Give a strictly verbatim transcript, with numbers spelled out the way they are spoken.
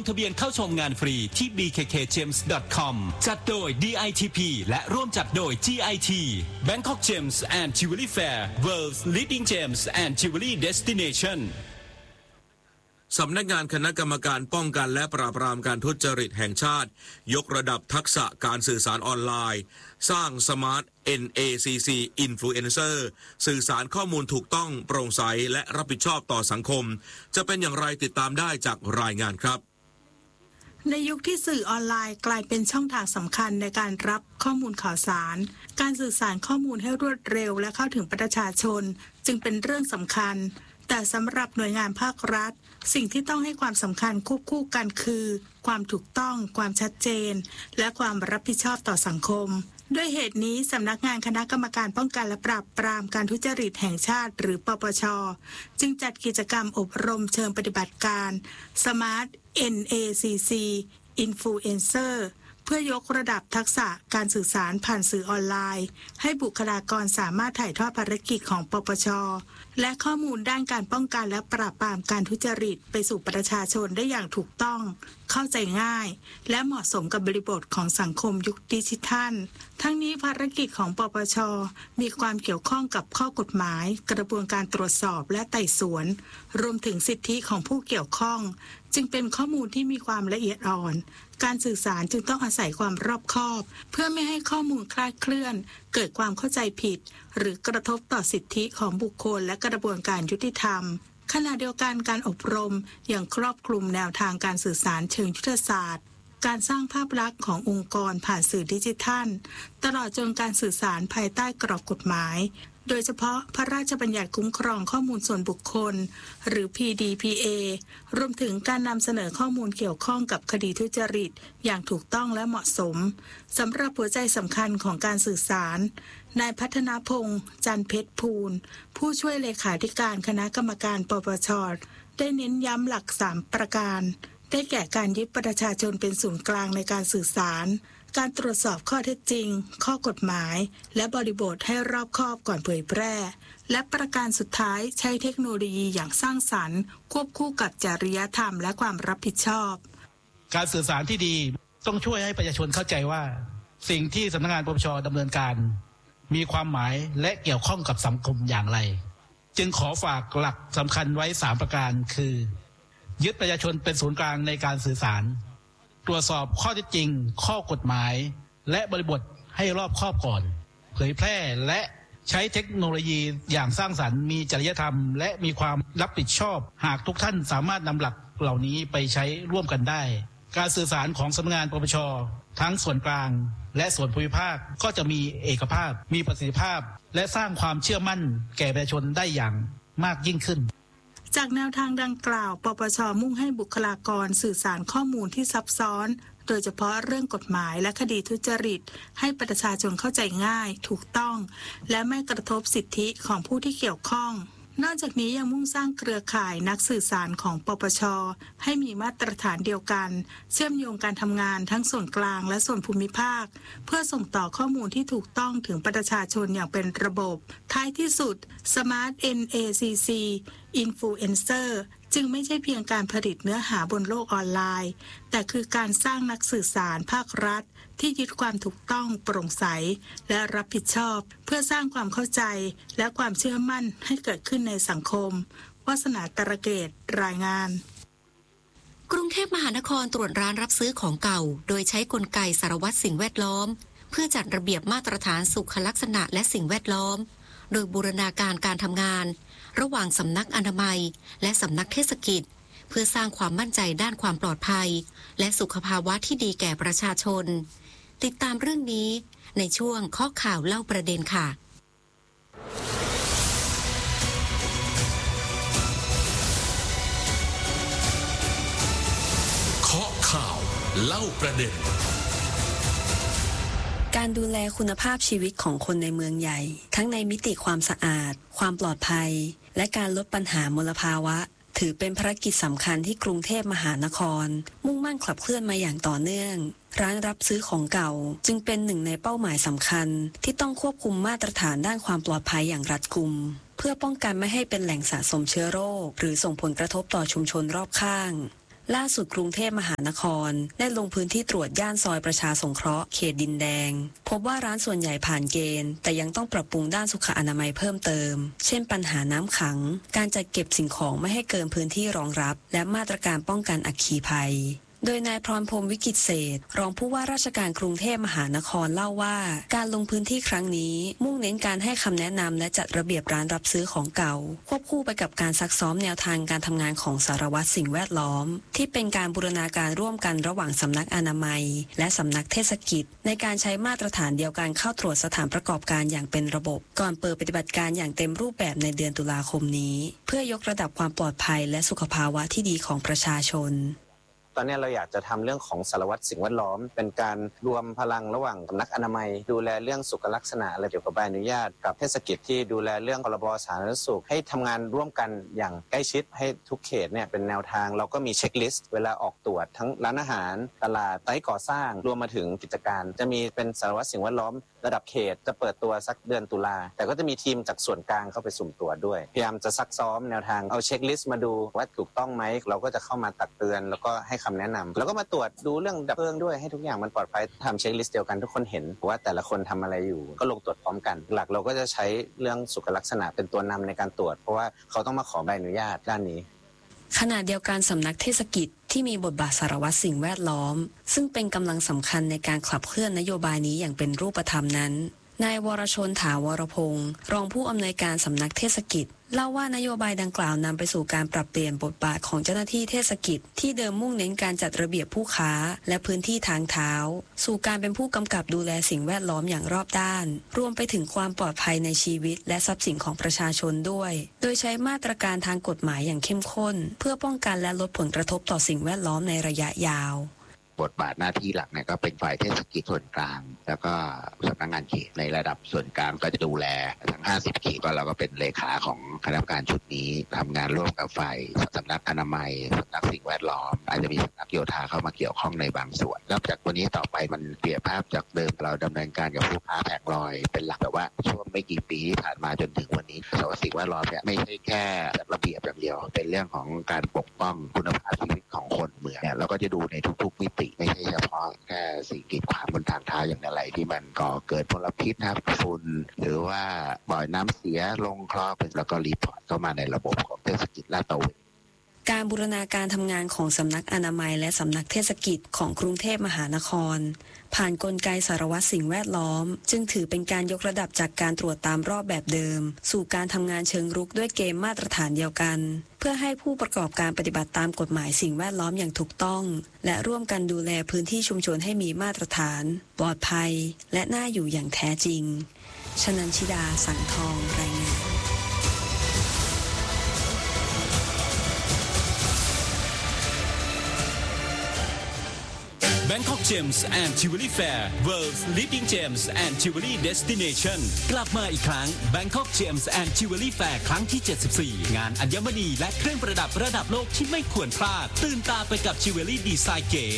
ทะเบียนเข้าชมงานฟรีที่ บี เค เค เจมส์ ดอท คอม จัดโดย ดี ไอ ที พี และร่วมจัดโดย จี ไอ ที Bangkok Gems and Jewelry Fair World's Leading Gems and Jewelry Destination สำนักงานคณะกรรมการป้องกันและปราบปรามการทุจริตแห่งชาติยกระดับทักษะการสื่อสารออนไลน์สร้าง Smart เอ็น เอ ซี ซี Influencer สื่อสารข้อมูลถูกต้องโปร่งใสและรับผิดชอบต่อสังคมจะเป็นอย่างไรติดตามได้จากรายงานครับในยุคที่สื่อออนไลน์กลายเป็นช่องทางสำคัญในการรับข้อมูลข่าวสารการสื่อสารข้อมูลให้รวดเร็วและเข้าถึงประชาชนจึงเป็นเรื่องสำคัญแต่สำหรับหน่วยงานภาครัฐสิ่งที่ต้องให้ความสำคัญควบคู่กันคือความถูกต้องความชัดเจนและความรับผิดชอบต่อสังคมด้วยเหตุนี้สำนักงานคณะกรรมการป้องกันและปราบปรามการทุจริตแห่งชาติหรือปปช.จึงจัดกิจกรรมอบรมเชิงปฏิบัติการ Smart เอ็น เอ ซี ซี Influencer เพื่อยกระดับทักษะการสื่อสารผ่านสื่อออนไลน์ให้บุคลากรสามารถถ่ายทอดภารกิจของปปช.และข้อมูลด้านการป้องกันและปราบปรามการทุจริตไปสู่ประชาชนได้อย่างถูกต้องเข้าใจง่ายและเหมาะสมกับบริบทของสังคมยุคดิจิทัลทั้งนี้ภารกิจของปปช.มีความเกี่ยวข้องกับข้อกฎหมายกระบวนการตรวจสอบและไต่สวนรวมถึงสิทธิของผู้เกี่ยวข้องจึงเป็นข้อมูลที่มีความละเอียดอ่อนการสื่อสารจึงต้องอาศัยความรอบคอบเพื่อไม่ให้ข้อมูลคลาดเคลื่อนเกิดความเข้าใจผิดหรือกระทบต่อสิทธิของบุคคลและกระบวนการยุติธรรมขณะเดียวกันการอบรมอย่างครอบคลุมแนวทางการสื่อสารเชิงยุทธศาสตร์การสร้างภาพลักษณ์ขององค์กรผ่านสื่อดิจิทัลตลอดจนการสื่อสารภายใต้กรอบกฎหมายโดยเฉพาะพระราชบัญญัติคุ้มครองข้อมูลส่วนบุคคลหรือ พี ดี พี เอ รวมถึงการนำเสนอข้อมูลเกี่ยวข้องกับคดีทุจริตอย่างถูกต้องและเหมาะสมสำหรับหัวใจสำคัญของการสื่อสารนายพัฒนพงษ์จันทร์เพชรภูลผู้ช่วยเลขาธิการคณะกรรมการปปช.ได้เน้นย้ำหลักสามประการได้แก่การยึดประชาชนเป็นศูนย์กลางในการสื่อสารการตรวจสอบข้อเท็จจริงข้อกฎหมายและบริบทให้รอบคอบก่อนเผยแพร่และประการสุดท้ายใช้เทคโนโลยีอย่างสร้างสรรค์ควบคู่กับจริยธรรมและความรับผิดชอบการสื่อสารที่ดีต้องช่วยให้ประชาชนเข้าใจว่าสิ่งที่สำนักงานปปช.ดำเนินการมีความหมายและเกี่ยวข้องกับสังคมอย่างไรจึงขอฝากหลักสำคัญไว้สามประการคือยึดประชาชนเป็นศูนย์กลางในการสื่อสารตรวจสอบข้อเท็จจริงข้อกฎหมายและบริบทให้รอบคอบก่อนเผยแพร่และใช้เทคโนโลยีอย่างสร้างสรรค์มีจริยธรรมและมีความรับผิดชอบหากทุกท่านสามารถนำหลักเหล่านี้ไปใช้ร่วมกันได้การสื่อสารของสำนักงานปปช.ทั้งส่วนกลางและส่วนภูมิภาคก็จะมีเอกภาพมีประสิทธิภาพและสร้างความเชื่อมั่นแก่ประชาชนได้อย่างมากยิ่งขึ้นจากแนวทางดังกล่าวปปช.มุ่งให้บุคลากรสื่อสารข้อมูลที่ซับซ้อนโดยเฉพาะเรื่องกฎหมายและคดีทุจริตให้ประชาชนเข้าใจง่ายถูกต้องและไม่กระทบสิทธิของผู้ที่เกี่ยวข้องนอกจากนี้ยังมุ่งสร้างเครือข่ายนักสื่อสารของปปช.ให้มีมาตรฐานเดียวกันเชื่อมโยงการทำงานทั้งส่วนกลางและส่วนภูมิภาคเพื่อส่งต่อข้อมูลที่ถูกต้องถึงประชาชนอย่างเป็นระบบท้ายที่สุด Smart เอ็น เอ ซี ซี Influencer จึงไม่ใช่เพียงการผลิตเนื้อหาบนโลกออนไลน์แต่คือการสร้างนักสื่อสารภาครัฐที่ยึดความถูกต้องโปร่งใสและรับผิดชอบเพื่อสร้างความเข้าใจและความเชื่อมั่นให้เกิดขึ้นในสังคมวาสนาตระเกตรายงานกรุงเทพมหานครตรวจร้านรับซื้อของเก่าโดยใช้กลไกสารวัตรสิ่งแวดล้อมเพื่อจัดระเบียบมาตรฐานสุขลักษณะและสิ่งแวดล้อมโดยบูรณาการการทำงานระหว่างสำนักอนามัยและสำนักเทศกิจเพื่อสร้างความมั่นใจด้านความปลอดภัยและสุขภาวะที่ดีแก่ประชาชนติดตามเรื่องนี้ในช่วงข้อข่าวเล่าประเด็นค่ะข้อข่าวเล่าประเด็นการดูแลคุณภาพชีวิตของคนในเมืองใหญ่ทั้งในมิติความสะอาดความปลอดภัยและการลดปัญหามลภาวะถือเป็นภารกิจสำคัญที่กรุงเทพมหานครมุ่งมั่นขับเคลื่อนมาอย่างต่อเนื่องร้านรับซื้อของเก่าจึงเป็นหนึ่งในเป้าหมายสำคัญที่ต้องควบคุมมาตรฐานด้านความปลอดภัยอย่างรัดกุมเพื่อป้องกันไม่ให้เป็นแหล่งสะสมเชื้อโรคหรือส่งผลกระทบต่อชุมชนรอบข้างล่าสุดกรุงเทพมหานครได้ลงพื้นที่ตรวจย่านซอยประชาสงเคราะห์เขตดินแดงพบว่าร้านส่วนใหญ่ผ่านเกณฑ์แต่ยังต้องปรับปรุงด้านสุขอนามัยเพิ่มเติมเช่นปัญหาน้ำขังการจัดเก็บสิ่งของไม่ให้เกินพื้นที่รองรับและมาตรการป้องกันอัคคีภัยโดยนายพรพรหมวิกิตเศรษฐ์รองผู้ว่าราชการกรุงเทพมหานครเล่าว่าการลงพื้นที่ครั้งนี้มุ่งเน้นการให้คำแนะนำและจัดระเบียบร้านรับซื้อของเก่าควบคู่ไปกับการซักซ้อมแนวทางการทำงานของสารวัตรสิ่งแวดล้อมที่เป็นการบูรณาการร่วมกันระหว่างสำนักอนามัยและสำนักเทศกิจในการใช้มาตรฐานเดียวกันเข้าตรวจสถานประกอบการอย่างเป็นระบบก่อนเปิดปฏิบัติการอย่างเต็มรูปแบบในเดือนตุลาคมนี้เพื่อยกระดับความปลอดภัยและสุขภาวะที่ดีของประชาชนตอนนี้เราอยากจะทำเรื่องของสารวัตรสิ่งแวดล้อมเป็นการรวมพลังระหว่างสำนักอนามัยดูแลเรื่องสุขลักษณะอะไรเกี่ยวกับใบอนุญาตกับเทศกิจที่ดูแลเรื่องพรบสาธารณสุขให้ทำงานร่วมกันอย่างใกล้ชิดให้ทุกเขตเนี่ยเป็นแนวทางเราก็มีเช็คลิสต์เวลาออกตรวจทั้งร้านอาหารตลาดไซต์ก่อสร้างรวมมาถึงกิจการจะมีเป็นสารวัตรสิ่งแวดล้อมระดับเขตจะเปิดตัวสักเดือนตุลาแต่ก็จะมีทีมจากส่วนกลางเข้าไปสุ่มตรวจด้วยพยายามจะซักซ้อมแนวทางเอาเช็คลิสต์มาดูว่าถูกต้องไหมเราก็จะเข้ามาตักเตือนแล้วก็ให้คำแนะนำแล้วก็มาตรวจดูเรื่องดับเพลิงด้วยให้ทุกอย่างมันปลอดภัยทำเช็คลิสต์เดียวกันทุกคนเห็นว่าแต่ละคนทำอะไรอยู่ก็ลงตรวจพร้อมกันหลักเราก็จะใช้เรื่องสุขลักษณะเป็นตัวนำในการตรวจเพราะว่าเขาต้องมาขอใบอนุญาตด้านนี้ขณะเดียวกันสำนักเทศกิจที่มีบทบาทสารวัตรสิ่งแวดล้อมซึ่งเป็นกำลังสำคัญในการขับเคลื่อนนโยบายนี้อย่างเป็นรูปธรรมนั้นนายวรชนถาวรพงศ์รองผู้อำนวยการสำนักเทศกิจเล่าว่านโยบายดังกล่าวนำไปสู่การปรับเปลี่ยนบทบาทของเจ้าหน้าที่เทศกิจที่เดิมมุ่งเน้นการจัดระเบียบผู้ค้าและพื้นที่ทางเท้าสู่การเป็นผู้กำกับดูแลสิ่งแวดล้อมอย่างรอบด้านรวมไปถึงความปลอดภัยในชีวิตและทรัพย์สินของประชาชนด้วยโดยใช้มาตรการทางกฎหมายอย่างเข้มข้นเพื่อป้องกันและลดผลกระทบต่อสิ่งแวดล้อมในระยะยาวบทบาทหน้าที่หลักเนี่ยก็เป็นฝ่ายเทศกิจส่วนกลางแล้วก็สำนักงานเขตในระดับส่วนกลางก็จะดูแลทั้งห้าสิบเขตก็เราก็เป็นเลขาของคณะกรรมการชุดนี้ทำงานร่วมกับฝ่ายสำนักอนามัยสำนักสิ่งแวดล้อมอาจจะมีสำนักโยธาเข้ามาเกี่ยวข้องในบางส่วนแล้วจากวันนี้ต่อไปมันเปลี่ยนภาพจากเดิมเราดำเนินการกับผู้ค้าแผงลอยเป็นหลักแต่ว่าช่วงไม่กี่ปีที่ผ่านมาจนถึงวันนี้สารวัตรสิ่งแวดล้อมเนี่ยไม่ใช่แค่ระเบียบอย่างเดียวเป็นเรื่องของการปกป้องคุณภาพชีวิตของคนเมืองเนี่ยเราก็จะดูในทุกๆมิติไม่ใช่เฉพาะแค่สิ่งกีดขวางบนทางเท้าอย่างอะไรที่มันก่อเกิดมลพิษนะครับฝุ่นหรือว่าบ่อยน้ำเสียลงคลองแล้วก็รีพอร์ตเข้ามาในระบบของเทศกิจลาดตระเวนการบูรณาการทำงานของสำนักอนามัยและสำนักเทศกิจของกรุงเทพมหานครผ่านกลไกสารวัตรสิ่งแวดล้อมจึงถือเป็นการยกระดับจากการตรวจตามรอบแบบเดิมสู่การทำงานเชิงรุกด้วยเกมมาตรฐานเดียวกันเพื่อให้ผู้ประกอบการปฏิบัติตามกฎหมายสิ่งแวดล้อมอย่างถูกต้องและร่วมกันดูแลพื้นที่ชุมชนให้มีมาตรฐานปลอดภัยและน่าอยู่อย่างแท้จริงชนันชิดาสังทองรายงาน Bangkok Gems and Jewelry Fair World's Leading Gems and Jewelry Destination กลับมาอีกครั้ง Bangkok Gems and Jewelry Fair ครั้งที่เจ็ดสิบสี่งานอัญมณีและเครื่องประดับระดับโลกที่ไม่ควรพลาดตื่นตาไปกับจิวเวลรี่ดีไซน์เก๋